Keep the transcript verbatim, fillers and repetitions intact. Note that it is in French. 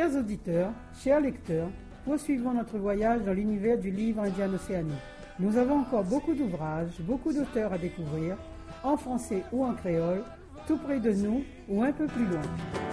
Chers auditeurs, chers lecteurs, poursuivons notre voyage dans l'univers du livre indien-océanique. Nous avons encore beaucoup d'ouvrages, beaucoup d'auteurs à découvrir, en français ou en créole, tout près de nous ou un peu plus loin.